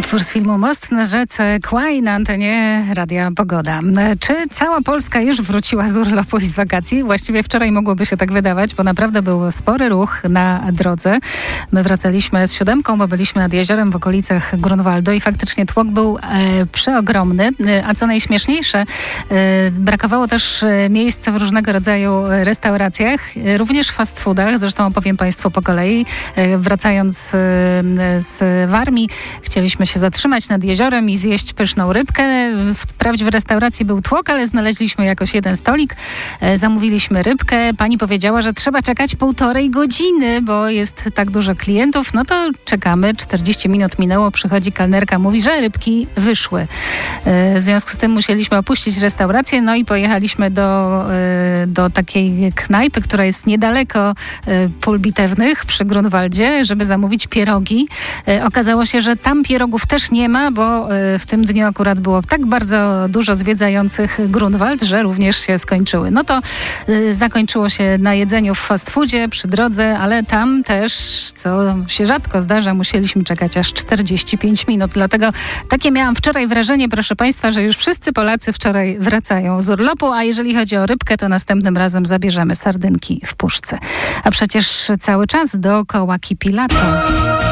Utwór z filmu Most na rzece Kłaj na antenie Radia Pogoda. Czy cała Polska już wróciła z urlopu i z wakacji? Właściwie wczoraj mogłoby się tak wydawać, bo naprawdę był spory ruch na drodze. My wracaliśmy z 7, bo byliśmy nad jeziorem w okolicach Grunwaldu i faktycznie tłok był przeogromny. A co najśmieszniejsze, brakowało też miejsc w różnego rodzaju restauracjach, również fast foodach. Zresztą opowiem Państwu po kolei. Wracając z Warmii, chcieliśmy się zatrzymać nad jeziorem i zjeść pyszną rybkę. Wprawdzie w restauracji był tłok, ale znaleźliśmy jakoś jeden stolik. Zamówiliśmy rybkę. Pani powiedziała, że trzeba czekać 1,5 godziny, bo jest tak dużo klientów. No to czekamy. 40 minut minęło. Przychodzi kelnerka, mówi, że rybki wyszły. W związku z tym musieliśmy opuścić restaurację. No i pojechaliśmy do takiej knajpy, która jest niedaleko pól bitewnych przy Grunwaldzie, żeby zamówić pierogi. Okazało się, że tam pierogów też nie ma, bo w tym dniu akurat było tak bardzo dużo zwiedzających Grunwald, że również się skończyły. No to zakończyło się na jedzeniu w fast foodzie przy drodze, ale tam też, co się rzadko zdarza, musieliśmy czekać aż 45 minut. Dlatego takie miałam wczoraj wrażenie, proszę Państwa, że już wszyscy Polacy wczoraj wracają z urlopu, a jeżeli chodzi o rybkę, to następnym razem zabierzemy sardynki w puszce. A przecież cały czas dookoła kipi lato.